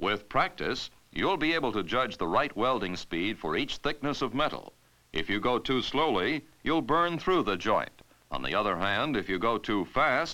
With practice, you'll be able to judge the right welding speed for each thickness of metal. If you go too slowly, you'll burn through the joint. On the other hand, if you go too fast,